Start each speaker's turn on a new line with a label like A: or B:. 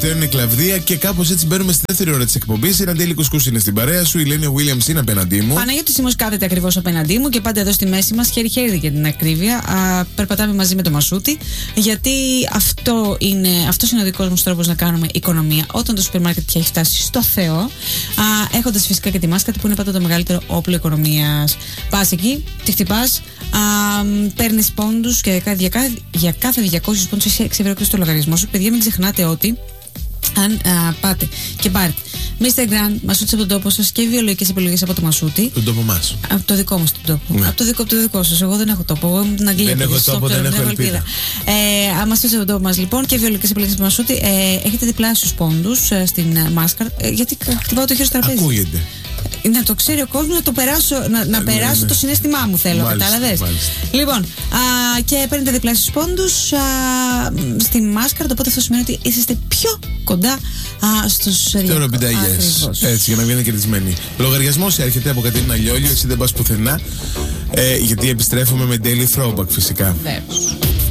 A: τελευταίο είναι Κλαβδία και κάπως έτσι μπαίνουμε στη δεύτερη ώρα της εκπομπής. Η Ραντέλη Κουσκούς είναι στην παρέα σου, η Λένια Williams είναι απέναντί μου.
B: Παναγιώτης Σίμος κάθεται ακριβώς απέναντί μου και πάντα εδώ στη μέση μας, χέρι-χέρι για την ακρίβεια. Περπατάμε μαζί με το Μασούτη, γιατί αυτός είναι ο δικός μου τρόπος να κάνουμε οικονομία όταν το σούπερ μάρκετ πια έχει φτάσει στο Θεό. Έχοντας φυσικά και τη μάσκα που είναι πάντα το μεγαλύτερο όπλο οικονομίας. Πας εκεί, τη χτυπάς, παίρνεις πόντους και για κάθε 200 πόντους έχει 6 ευρώ στο λογαριασμό σου. Παιδιά, μην ξεχνάτε ότι αν πάτε και πάρετε Mr. Grand, Μασούτη από τον τόπο σας και βιολογικές επιλογές από το Μασούτη.
A: Τον τόπο μας.
B: Από το δικό μας τον τόπο. Ναι. Από το δικό σας. Εγώ δεν έχω τόπο. Εγώ ήμουν την Αγγλία.
A: Δεν έχω τόπο, δεν έχω ελπίδα.
B: Μασούτη από τον τόπο μας λοιπόν και βιολογικές επιλογές από το Μασούτη. Έχετε διπλάσιους πόντους στην μάσκα. Γιατί χτυπάω το χέρι στο τραπέζι.
A: Ακούγεται.
B: Να το ξέρει ο κόσμος, να το περάσω, να περάσω το συναίσθημά μου θέλω, κατάλαβες. Λοιπόν, και παίρνετε διπλάσιους πόντους στη μάσκαρα, οπότε αυτό σημαίνει ότι είσαστε πιο κοντά στους
A: θεωροπιταγιές. Έτσι, για να βγαίνετε κερδισμένοι. Λογαριασμός έρχεται από Κατερίνα Λιόλιο, εσύ δεν πας πουθενά, γιατί επιστρέφουμε με Daily Throwback φυσικά.